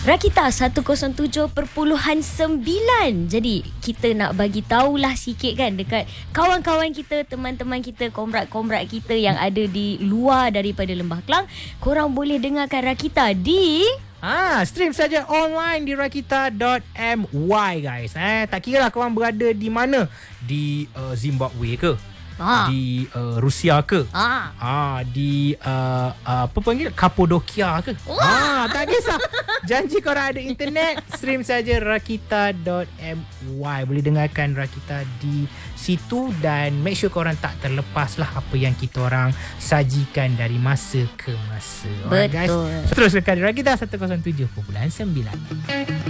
Rakita 107.9. Jadi kita nak bagi tahulah sikit kan dekat kawan-kawan kita, teman-teman kita, komrad-komrad kita yang ada di luar daripada Lembah Kelang. Korang boleh dengarkan Rakita di stream saja online di rakita.my guys. Tak kira lah korang berada di mana, di Zimbabwe ke, di Rusia ke, di apa panggil, Kapadokia ke, tak kisah. Janji korang ada internet, stream saja rakita.my. Boleh dengarkan Rakita di situ dan make sure korang tak terlepas lah apa yang kita orang sajikan dari masa ke masa. Alright guys, terus dekat Rakita 107.9.